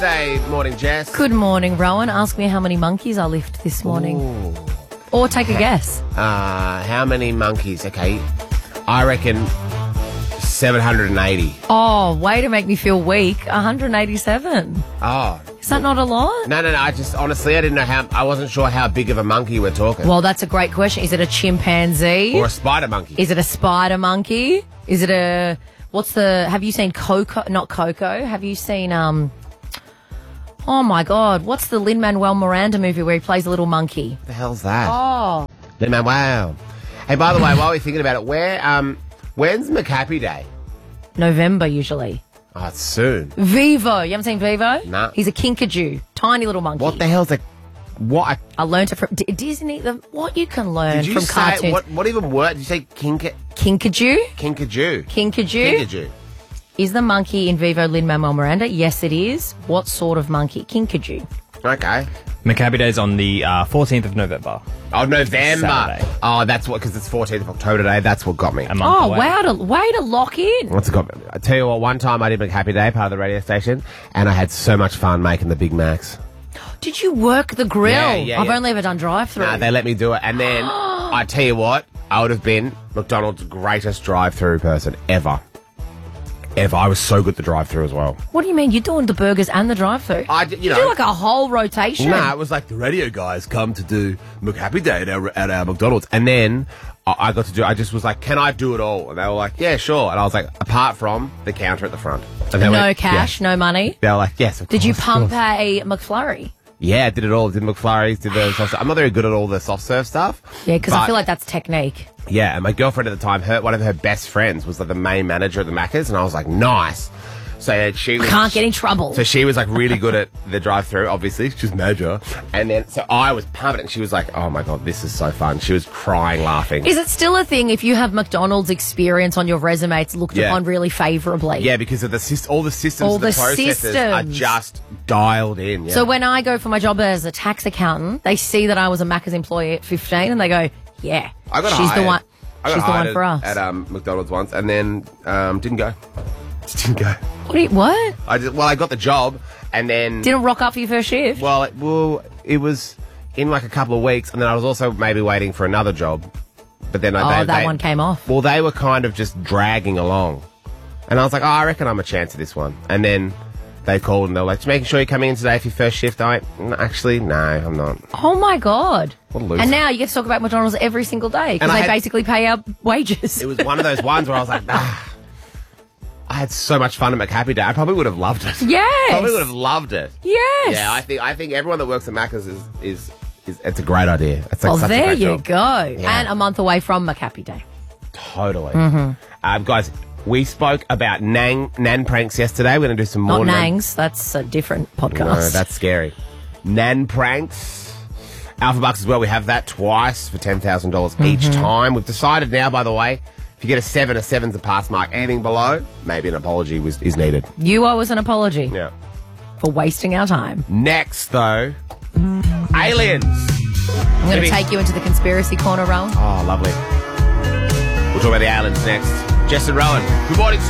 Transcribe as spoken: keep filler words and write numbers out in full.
Wednesday morning, Jess. Good morning, Rowan. Ask me how many monkeys I lift this morning. Ooh. Or take a guess. Uh, how many monkeys? Okay, I reckon seven hundred eighty. Oh, way to make me feel weak. one hundred eighty-seven. Oh. Is that not a lot? No, no, no. I just, honestly, I didn't know how, I wasn't sure how big of a monkey we're talking. Well, that's a great question. Is it a chimpanzee? Or a spider monkey. Is it a spider monkey? Is it a... What's the... Have you seen Coco? Not Coco. Have you seen... um? Oh, my God. What's the Lin-Manuel Miranda movie where he plays a little monkey? What the hell's that? Oh. Lin-Manuel. Hey, by the way, while we're thinking about it, where, um, when's McHappy Day? November, usually. Oh, it's soon. Vivo. You haven't seen Vivo? Nah. He's a kinkajou. Tiny little monkey. What the hell's a... What? I learned it from... D- Disney... The, what you can learn Did you from say... cartoons. What, what even word? Did you say kinka... Kinkajou? Kinkajou. Kinkajou? Kinkajou. Is the monkey in Vivo Lin-Manuel Miranda? Yes, it is. What sort of monkey? Kinkajou. Okay. McHappy Day's on the uh, fourteenth of November. Oh, November. Saturday. Oh, that's what, because it's fourteenth of October today. That's what got me. A month Oh, away. wow, to, way to lock in. What's it got me? I tell you what, one time I did McHappy Day, part of the radio station, and I had so much fun making the Big Macs. Did you work the grill? Yeah, yeah, I've yeah. only ever done drive-through. Nah, they let me do it. And then, I tell you what, I would have been McDonald's greatest drive-through person ever. Ever. I was so good at the drive-through as well. What do you mean? You're doing the burgers and the drive-through? I did, you You know. do like a whole rotation? Nah, it was like the radio guys come to do McHappy Day at our, at our McDonald's. And then I, I got to do, I just was like, can I do it all? And they were like, yeah, sure. And I was like, apart from the counter at the front. And they No went, cash, yeah. no money? They were like, yes, of Did course, you of pump course. a McFlurry? Yeah, I did it all. Did McFlurries, did the soft serve. I'm not very good at all the soft serve stuff. Yeah, because I but- feel like that's technique. Yeah, and my girlfriend at the time, her one of her best friends was like the main manager at the Macca's, and I was like, nice. So she was, Can't get in trouble. So she was like really good at the drive-through, obviously. She's manager. And then, so I was pumped, and she was like, oh my God, this is so fun. She was crying, laughing. Is it still a thing if you have McDonald's experience on your resume, it's looked Yeah. upon really favourably? Yeah, because of the syst- all the systems, All the, the processes are systems. just dialed in. Yeah. So when I go for my job as a tax accountant, they see that I was a Macca's employee at fifteen and they go, yeah, I got she's hired. the one. I got She's the hired one for us. at, at um, McDonald's once, and then um, didn't go. Just didn't go. What? do you- what? I just, well, I got the job, and then Didn't rock up for your first shift? Well, it, well, it was in like a couple of weeks, and then I was also maybe waiting for another job. But then I, oh, they, that they, one came off. Well, they were kind of just dragging along, and I was like, oh, I reckon I'm a chance at this one. And then they called and they were like, just making sure you're coming in today for your first shift. I went, "No, actually, no, I'm not. Oh my God. What a loser. And now you get to talk about McDonald's every single day because And I they had- basically pay our wages. It was one of those ones where I was like, ah. I had so much fun at McHappy Day. I probably would have loved it. Yes. Probably would have loved it. Yes. Yeah, I think I think everyone that works at Macca's is is, is it's a great idea. It's like Well, such a there great you job. go. Yeah. And a month away from McHappy Day. Totally. Mm-hmm. Um, guys, we spoke about Nang Nan pranks yesterday. We're going to do some more. Not Nan- Nangs. That's a different podcast. No, that's scary. Nan pranks. Alpha Bucks as well. We have that twice for ten thousand dollars each Mm-hmm. time. We've decided now, by the way, if you get a seven, a seven's a pass mark. Anything below, maybe an apology was, is needed. You owe us an apology Yeah. for wasting our time. Next, though, aliens. I'm going Maybe- to take you into the conspiracy corner, Rowan. Oh, lovely. We'll talk about the aliens next. Jess and Rowan. Good morning.